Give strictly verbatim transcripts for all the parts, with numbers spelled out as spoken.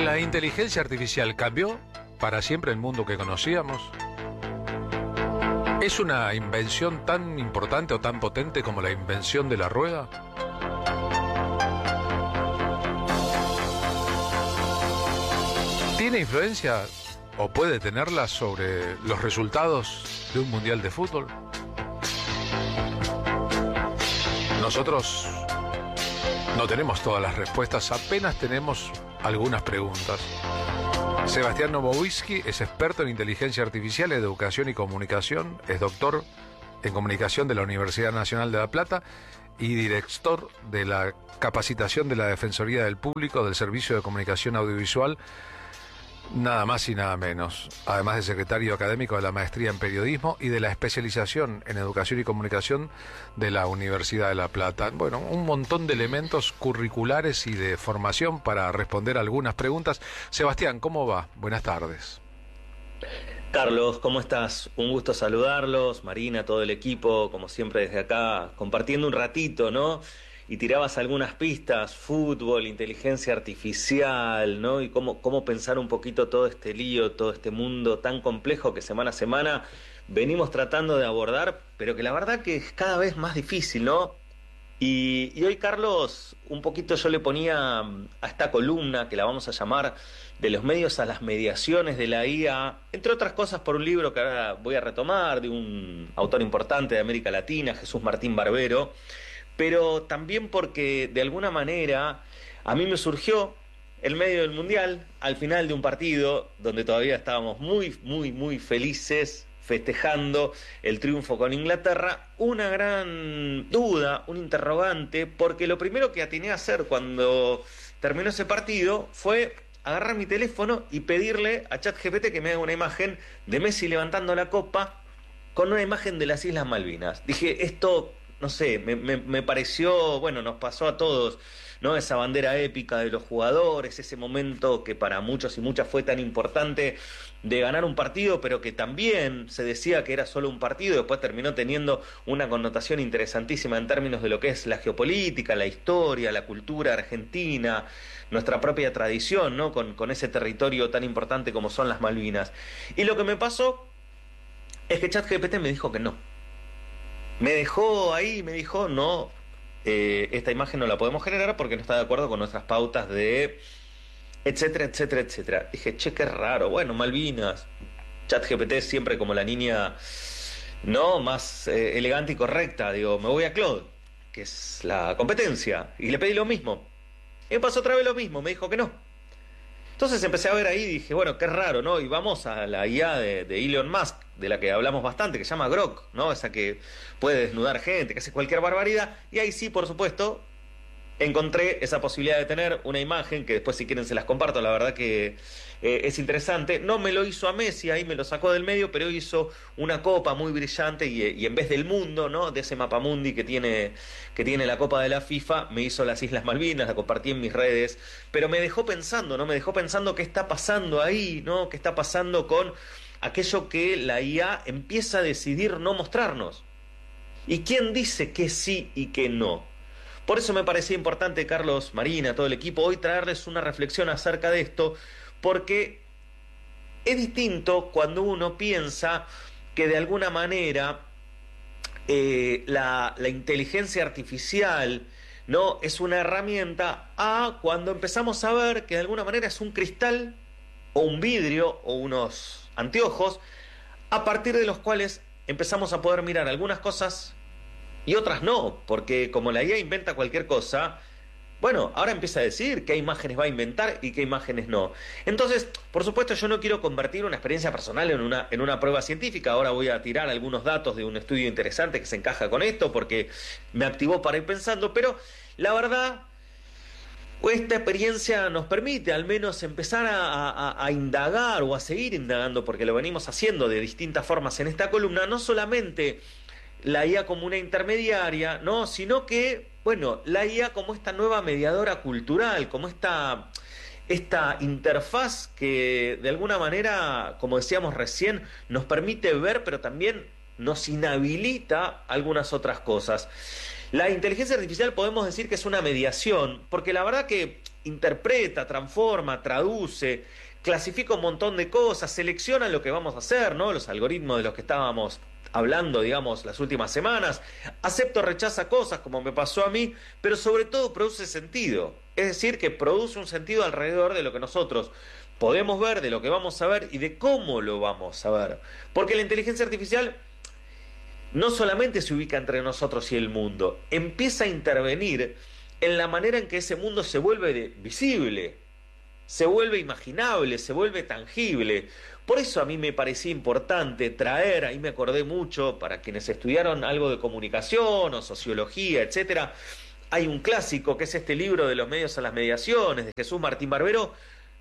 ¿La inteligencia artificial cambió para siempre el mundo que conocíamos? ¿Es una invención tan importante o tan potente como la invención de la rueda? ¿Tiene influencia o puede tenerla sobre los resultados de un mundial de fútbol? Nosotros no tenemos todas las respuestas, apenas tenemos algunas preguntas. Sebastián Nowowitzki es experto en inteligencia artificial, educación y comunicación, es doctor en comunicación de la Universidad Nacional de La Plata y director de la capacitación de la Defensoría del Público del Servicio de Comunicación Audiovisual, nada más y nada menos, además de secretario académico de la Maestría en Periodismo y de la especialización en Educación y Comunicación de la Universidad de La Plata. Bueno, un montón de elementos curriculares y de formación para responder algunas preguntas. Sebastián, ¿cómo va? Buenas tardes. Carlos, ¿cómo estás? Un gusto saludarlos, Marina, todo el equipo, como siempre desde acá, compartiendo un ratito, ¿no? Y tirabas algunas pistas, fútbol, inteligencia artificial, ¿no? Y cómo, cómo pensar un poquito todo este lío, todo este mundo tan complejo que semana a semana venimos tratando de abordar, pero que la verdad que es cada vez más difícil, ¿no? Y, y hoy, Carlos, un poquito yo le ponía a esta columna, que la vamos a llamar de los medios a las mediaciones de la I A, entre otras cosas por un libro que ahora voy a retomar, de un autor importante de América Latina, Jesús Martín Barbero, pero también porque de alguna manera a mí me surgió en medio del Mundial, al final de un partido donde todavía estábamos muy, muy, muy felices festejando el triunfo con Inglaterra, una gran duda, un interrogante, porque lo primero que atiné a hacer cuando terminó ese partido fue agarrar mi teléfono y pedirle a ChatGPT que me haga una imagen de Messi levantando la copa con una imagen de las Islas Malvinas. Dije, esto... no sé, me, me, me pareció, bueno, nos pasó a todos, ¿no? Esa bandera épica de los jugadores, ese momento que para muchos y muchas fue tan importante de ganar un partido, pero que también se decía que era solo un partido, después terminó teniendo una connotación interesantísima en términos de lo que es la geopolítica, la historia, la cultura argentina, nuestra propia tradición, ¿no? Con, con ese territorio tan importante como son las Malvinas. Y lo que me pasó es que ChatGPT me dijo que no. Me dejó ahí, me dijo, no, eh, esta imagen no la podemos generar porque no está de acuerdo con nuestras pautas de etcétera, etcétera, etcétera. Dije, che, qué raro, bueno, Malvinas, ChatGPT siempre como la niña, no, más eh, elegante y correcta, digo, me voy a Claude, que es la competencia, y le pedí lo mismo. Y me pasó otra vez lo mismo, me dijo que no. Entonces empecé a ver ahí y dije, bueno, qué raro, ¿no? Y vamos a la I A de, de Elon Musk, de la que hablamos bastante, que se llama Grok, ¿no? Esa que puede desnudar gente, que hace cualquier barbaridad. Y ahí sí, por supuesto, encontré esa posibilidad de tener una imagen, que después si quieren se las comparto, la verdad que eh, es interesante. No me lo hizo a Messi, ahí me lo sacó del medio, pero hizo una copa muy brillante y, y en vez del mundo, ¿no? De ese mapamundi que tiene, que tiene la Copa de la FIFA, me hizo las Islas Malvinas, la compartí en mis redes, pero me dejó pensando, ¿no? Me dejó pensando qué está pasando ahí, ¿no? ¿Qué está pasando con aquello que la I A empieza a decidir no mostrarnos? ¿Y quién dice que sí y que no? Por eso me parecía importante, Carlos, Marina, todo el equipo, hoy traerles una reflexión acerca de esto, porque es distinto cuando uno piensa que de alguna manera eh, la, la inteligencia artificial, ¿no? Es una herramienta, a cuando empezamos a ver que de alguna manera es un cristal o un vidrio o unos anteojos a partir de los cuales empezamos a poder mirar algunas cosas y otras no, porque como la I A inventa cualquier cosa, bueno, ahora empieza a decir qué imágenes va a inventar y qué imágenes no. Entonces, por supuesto, yo no quiero convertir una experiencia personal en una, en una prueba científica. Ahora voy a tirar algunos datos de un estudio interesante que se encaja con esto, porque me activó para ir pensando, pero la verdad, esta experiencia nos permite al menos empezar a, a, a indagar o a seguir indagando, porque lo venimos haciendo de distintas formas en esta columna, no solamente la I A como una intermediaria, ¿no? Sino que, bueno, la I A como esta nueva mediadora cultural, como esta, esta interfaz que de alguna manera, como decíamos recién, nos permite ver, pero también nos inhabilita algunas otras cosas. La inteligencia artificial podemos decir que es una mediación, porque la verdad que interpreta, transforma, traduce, clasifica un montón de cosas, selecciona lo que vamos a hacer, ¿no? Los algoritmos de los que estábamos hablando, digamos, las últimas semanas. Acepta o rechaza cosas, como me pasó a mí, pero sobre todo produce sentido. Es decir, que produce un sentido alrededor de lo que nosotros podemos ver, de lo que vamos a ver y de cómo lo vamos a ver. Porque la inteligencia artificial no solamente se ubica entre nosotros y el mundo, empieza a intervenir en la manera en que ese mundo se vuelve visible, se vuelve imaginable, se vuelve tangible. Por eso a mí me parecía importante traer, ahí me acordé mucho, para quienes estudiaron algo de comunicación o sociología, etcétera, hay un clásico que es este libro de los medios a las mediaciones, de Jesús Martín Barbero,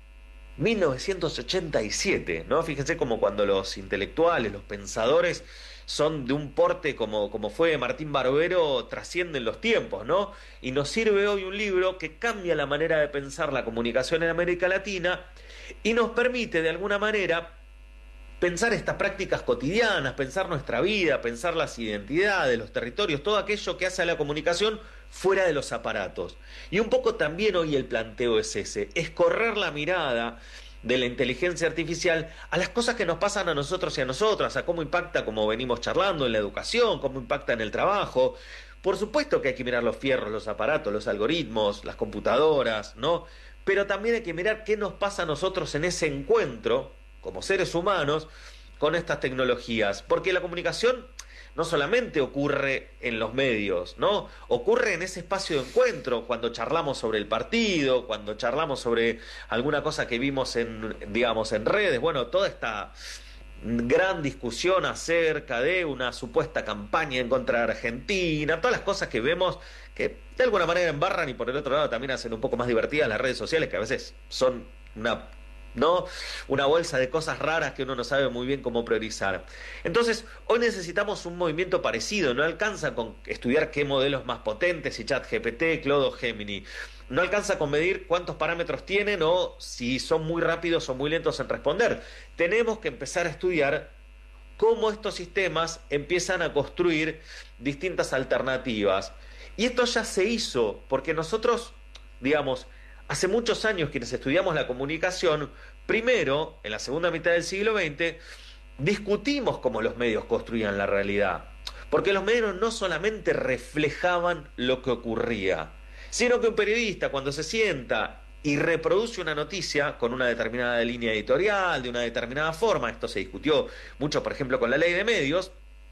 mil novecientos ochenta y siete, ¿no? Fíjense como cuando los intelectuales, los pensadores son de un porte como, como fue Martín Barbero, trascienden los tiempos, ¿no? Y nos sirve hoy un libro que cambia la manera de pensar la comunicación en América Latina y nos permite de alguna manera pensar estas prácticas cotidianas, pensar nuestra vida, pensar las identidades, los territorios, todo aquello que hace a la comunicación fuera de los aparatos. Y un poco también hoy el planteo es ese, es correr la mirada de la inteligencia artificial a las cosas que nos pasan a nosotros y a nosotras, a cómo impacta, como venimos charlando, en la educación, cómo impacta en el trabajo. Por supuesto que hay que mirar los fierros, los aparatos, los algoritmos, las computadoras, ¿no? Pero también hay que mirar qué nos pasa a nosotros en ese encuentro, como seres humanos, con estas tecnologías. Porque la comunicación no solamente ocurre en los medios, ¿no? Ocurre en ese espacio de encuentro, cuando charlamos sobre el partido, cuando charlamos sobre alguna cosa que vimos en, digamos, en redes. Bueno, toda esta gran discusión acerca de una supuesta campaña en contra de Argentina, todas las cosas que vemos que de alguna manera embarran y por el otro lado también hacen un poco más divertidas las redes sociales, que a veces son una... ¿no? Una bolsa de cosas raras que uno no sabe muy bien cómo priorizar. Entonces, hoy necesitamos un movimiento parecido. No alcanza con estudiar qué modelos más potentes, si ChatGPT, Claude o Gemini. No alcanza con medir cuántos parámetros tienen o si son muy rápidos o muy lentos en responder. Tenemos que empezar a estudiar cómo estos sistemas empiezan a construir distintas alternativas. Y esto ya se hizo, porque nosotros, digamos, hace muchos años quienes estudiamos la comunicación, primero, en la segunda mitad del siglo veinte, discutimos cómo los medios construían la realidad. Porque los medios no solamente reflejaban lo que ocurría, sino que un periodista cuando se sienta y reproduce una noticia con una determinada línea editorial, de una determinada forma, esto se discutió mucho, por ejemplo, con la ley de medios,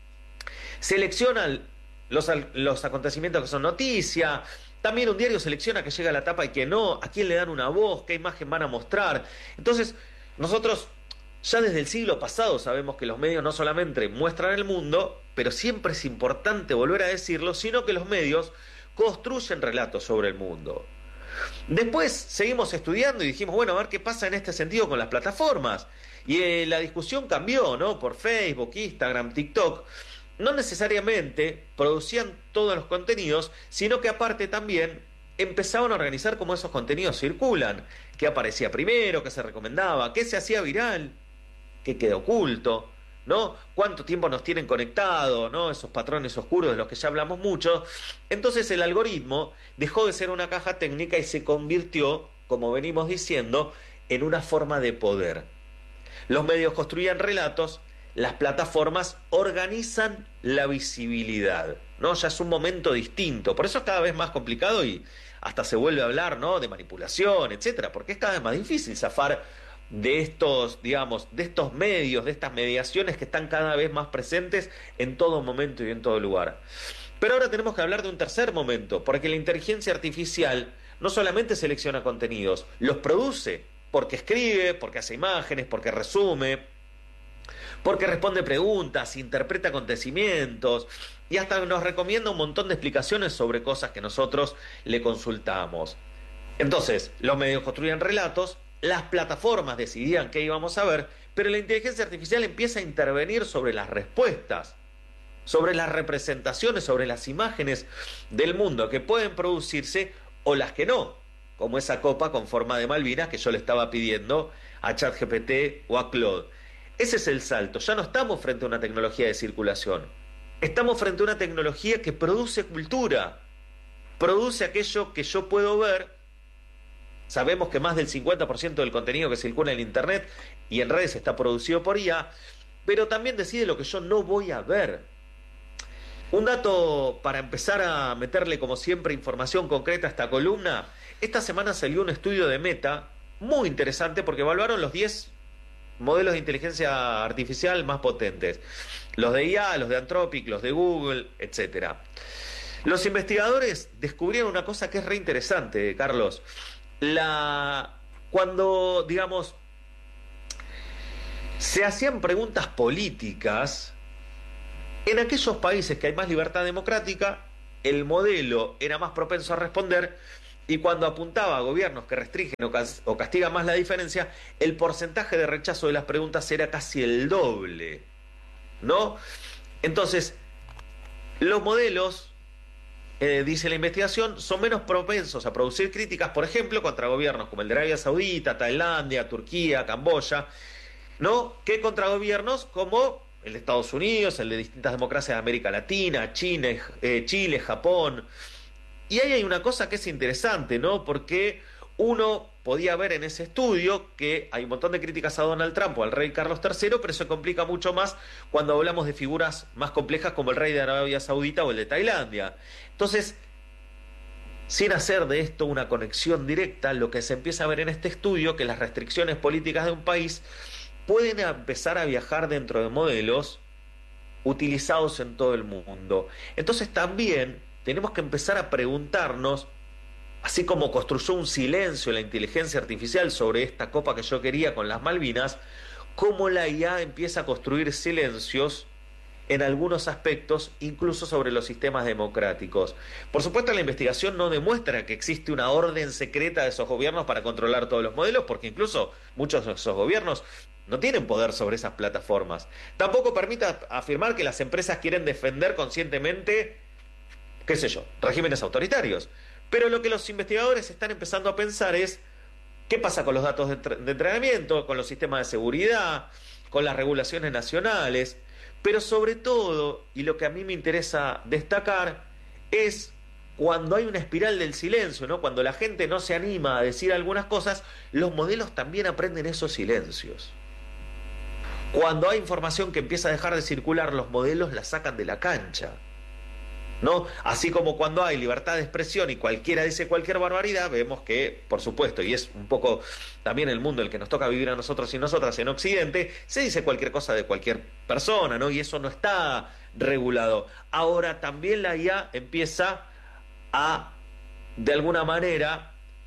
selecciona los, los acontecimientos que son noticia. También un diario selecciona que llega a la tapa y que no, a quién le dan una voz, qué imagen van a mostrar. Entonces, nosotros ya desde el siglo pasado sabemos que los medios no solamente muestran el mundo, pero siempre es importante volver a decirlo, sino que los medios construyen relatos sobre el mundo. Después seguimos estudiando y dijimos, bueno, a ver qué pasa en este sentido con las plataformas. Y eh, la discusión cambió, ¿no? Por Facebook, Instagram, TikTok. No necesariamente producían todos los contenidos, sino que aparte también empezaban a organizar cómo esos contenidos circulan, qué aparecía primero, qué se recomendaba, qué se hacía viral, qué queda oculto, ¿no? Cuánto tiempo nos tienen conectados, ¿no? Esos patrones oscuros de los que ya hablamos mucho. Entonces el algoritmo dejó de ser una caja técnica y se convirtió, como venimos diciendo, en una forma de poder. Los medios construían relatos, las plataformas organizan la visibilidad, ¿no? Ya es un momento distinto, por eso es cada vez más complicado y hasta se vuelve a hablar, ¿no? De manipulación, etcétera, porque es cada vez más difícil zafar de estos, digamos, de estos medios, de estas mediaciones que están cada vez más presentes en todo momento y en todo lugar. Pero ahora tenemos que hablar de un tercer momento, porque la inteligencia artificial no solamente selecciona contenidos, los produce, porque escribe, porque hace imágenes, porque resume, porque responde preguntas, interpreta acontecimientos y hasta nos recomienda un montón de explicaciones sobre cosas que nosotros le consultamos. Entonces, los medios construían relatos, las plataformas decidían qué íbamos a ver, pero la inteligencia artificial empieza a intervenir sobre las respuestas, sobre las representaciones, sobre las imágenes del mundo que pueden producirse o las que no, como esa copa con forma de Malvinas que yo le estaba pidiendo a ChatGPT o a Claude. Ese es el salto, ya no estamos frente a una tecnología de circulación, estamos frente a una tecnología que produce cultura, produce aquello que yo puedo ver Sabemos que más del cincuenta por ciento del contenido que circula en Internet y en redes está producido por I A, pero también decide lo que yo no voy a ver. Un dato para empezar a meterle, como siempre, información concreta a esta columna. Esta semana salió un estudio de Meta muy interesante porque evaluaron los diez modelos de inteligencia artificial más potentes. Los de I A, los de Anthropic, los de Google, etcétera. Los investigadores descubrieron una cosa que es re interesante, Carlos. La... Cuando, digamos, se hacían preguntas políticas, en aquellos países que hay más libertad democrática, el modelo era más propenso a responder, y cuando apuntaba a gobiernos que restringen o castigan más la diferencia, el porcentaje de rechazo de las preguntas era casi el doble, ¿no? Entonces, los modelos, eh, dice la investigación, son menos propensos a producir críticas, por ejemplo, contra gobiernos como el de Arabia Saudita, Tailandia, Turquía, Camboya, ¿no?, que contra gobiernos como el de Estados Unidos, el de distintas democracias de América Latina, China, eh, Chile, Japón. Y ahí hay una cosa que es interesante, ¿no? Porque uno podía ver en ese estudio que hay un montón de críticas a Donald Trump o al rey Carlos tercero, pero se complica mucho más cuando hablamos de figuras más complejas como el rey de Arabia Saudita o el de Tailandia. Entonces, sin hacer de esto una conexión directa, lo que se empieza a ver en este estudio, que las restricciones políticas de un país pueden empezar a viajar dentro de modelos utilizados en todo el mundo. Entonces también tenemos que empezar a preguntarnos, así como construyó un silencio la inteligencia artificial sobre esta copa que yo quería con las Malvinas, cómo la I A empieza a construir silencios en algunos aspectos, incluso sobre los sistemas democráticos. Por supuesto, la investigación no demuestra que existe una orden secreta de esos gobiernos para controlar todos los modelos, porque incluso muchos de esos gobiernos no tienen poder sobre esas plataformas. Tampoco permite afirmar que las empresas quieren defender conscientemente, qué sé yo, regímenes autoritarios. Pero lo que los investigadores están empezando a pensar es qué pasa con los datos de, de entrenamiento, con los sistemas de seguridad, con las regulaciones nacionales, pero sobre todo, y lo que a mí me interesa destacar, es cuando hay una espiral del silencio, ¿no? Cuando la gente no se anima a decir algunas cosas, los modelos también aprenden esos silencios. Cuando hay información que empieza a dejar de circular, los modelos la sacan de la cancha, ¿no? Así como cuando hay libertad de expresión y cualquiera dice cualquier barbaridad, vemos que, por supuesto, y es un poco también el mundo el que nos toca vivir a nosotros y nosotras en Occidente, se dice cualquier cosa de cualquier persona, ¿no? Y eso no está regulado. Ahora también la I A empieza a, de alguna manera,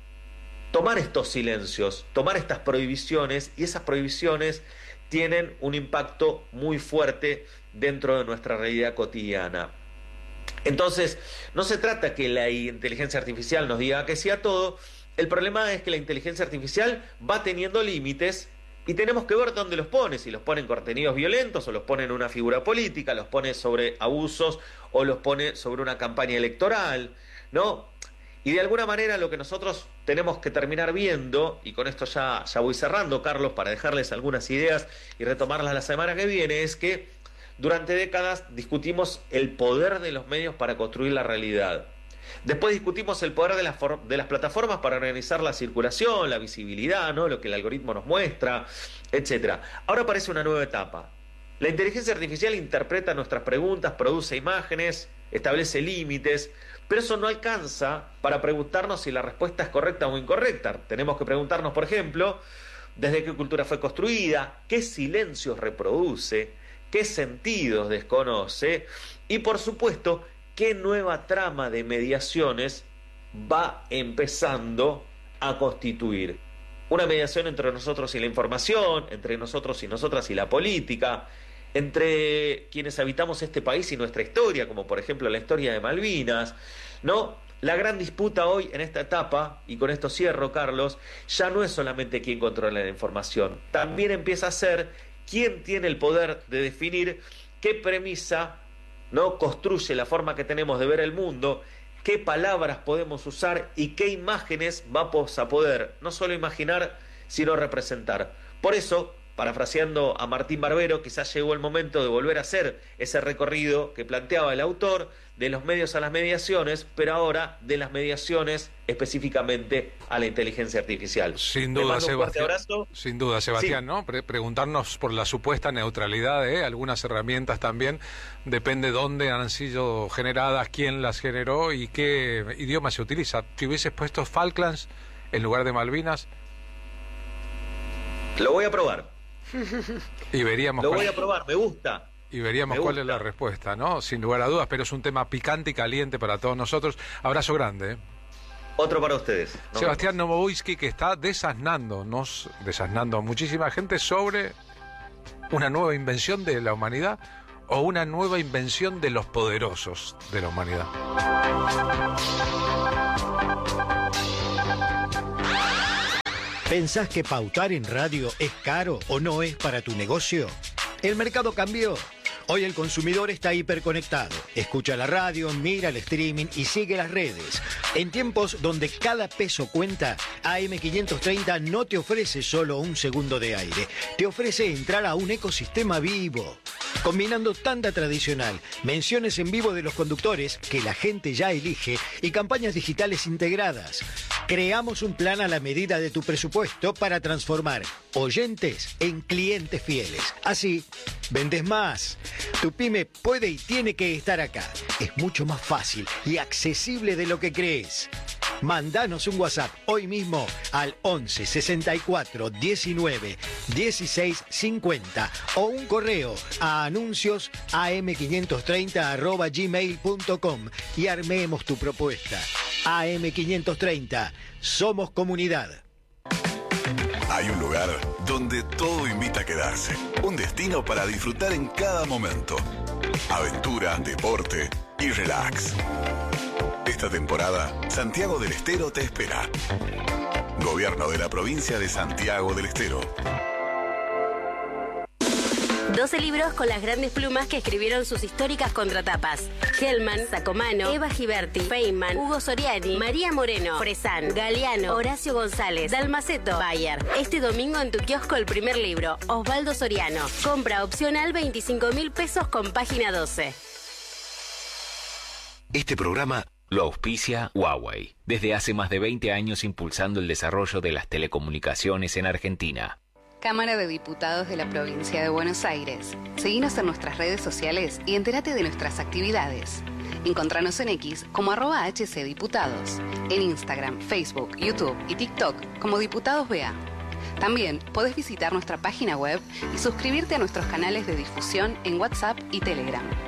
tomar estos silencios, tomar estas prohibiciones, y esas prohibiciones tienen un impacto muy fuerte dentro de nuestra realidad cotidiana. Entonces, no se trata que la inteligencia artificial nos diga que sí a todo. El problema es que la inteligencia artificial va teniendo límites y tenemos que ver dónde los pone, si los pone en contenidos violentos o los pone en una figura política, los pone sobre abusos o los pone sobre una campaña electoral, ¿no? Y de alguna manera lo que nosotros tenemos que terminar viendo, y con esto ya, ya voy cerrando, Carlos, para dejarles algunas ideas y retomarlas la semana que viene, es que durante décadas discutimos el poder de los medios para construir la realidad. Después discutimos el poder de las, de las plataformas para organizar la circulación, la visibilidad, ¿no?, lo que el algoritmo nos muestra, etcétera. Ahora aparece una nueva etapa. La inteligencia artificial interpreta nuestras preguntas, produce imágenes, establece límites, pero eso no alcanza para preguntarnos si la respuesta es correcta o incorrecta. Tenemos que preguntarnos, por ejemplo, desde qué cultura fue construida, qué silencios reproduce, qué sentidos desconoce y, por supuesto, qué nueva trama de mediaciones va empezando a constituir. Una mediación entre nosotros y la información, entre nosotros y nosotras y la política, entre quienes habitamos este país y nuestra historia, como por ejemplo la historia de Malvinas, ¿no? La gran disputa hoy en esta etapa, y con esto cierro, Carlos, ya no es solamente quién controla la información, también empieza a ser quién tiene el poder de definir qué premisa, ¿no?, construye la forma que tenemos de ver el mundo, qué palabras podemos usar y qué imágenes vamos a poder no solo imaginar, sino representar. Por eso, parafraseando a Martín Barbero, quizás llegó el momento de volver a hacer ese recorrido que planteaba el autor, de los medios a las mediaciones, pero ahora de las mediaciones específicamente a la inteligencia artificial. Sin duda, Sebastián. Abrazo. Sin duda, Sebastián, sí. ¿no? Pre preguntarnos por la supuesta neutralidad de ¿eh? algunas herramientas también, depende dónde han sido generadas, quién las generó y qué idioma se utiliza. Si hubieses puesto Falklands en lugar de Malvinas, lo voy a probar. Y veríamos Lo cuál, voy a probar, me gusta. Y veríamos cuál es la respuesta, ¿no? Sin lugar a dudas, pero es un tema picante y caliente para todos nosotros. Abrazo grande, ¿eh? Otro para ustedes. Nos Sebastián vemos. Novobuisky, que está desasnando, nos desasnando a muchísima gente sobre una nueva invención de la humanidad o una nueva invención de los poderosos de la humanidad. ¿Pensás que pautar en radio es caro o no es para tu negocio? El mercado cambió. Hoy el consumidor está hiperconectado. Escucha la radio, mira el streaming y sigue las redes. En tiempos donde cada peso cuenta, A M quinientos treinta no te ofrece solo un segundo de aire. Te ofrece entrar a un ecosistema vivo. Combinando tanda tradicional, menciones en vivo de los conductores que la gente ya elige y campañas digitales integradas. Creamos un plan a la medida de tu presupuesto para transformar oyentes en clientes fieles. Así, vendes más. Tu pyme puede y tiene que estar acá. Es mucho más fácil y accesible de lo que crees. Mandanos un WhatsApp hoy mismo al once sesenta y cuatro diecinueve dieciséis cincuenta o un correo a anuncios a m quinientos treinta arroba gmail punto com y armemos tu propuesta. A M quinientos treinta, somos comunidad. Hay un lugar donde todo invita a quedarse. Un destino para disfrutar en cada momento. Aventura, deporte y relax. Esta temporada, Santiago del Estero te espera. Gobierno de la provincia de Santiago del Estero. doce libros con las grandes plumas que escribieron sus históricas contratapas. Hellman, Sacomano, Eva Giberti, Feynman, Hugo Soriani, María Moreno, Fresán, Galeano, Horacio González, Dalmaceto, Bayer. Este domingo en tu kiosco el primer libro, Osvaldo Soriano. Compra opcional veinticinco mil pesos con página doce. Este programa lo auspicia Huawei, desde hace más de veinte años impulsando el desarrollo de las telecomunicaciones en Argentina. Cámara de Diputados de la Provincia de Buenos Aires. Seguinos en nuestras redes sociales y entérate de nuestras actividades. Encontranos en X como arroba hcdiputados, en Instagram, Facebook, YouTube y TikTok como Diputados B A. También podés visitar nuestra página web y suscribirte a nuestros canales de difusión en WhatsApp y Telegram.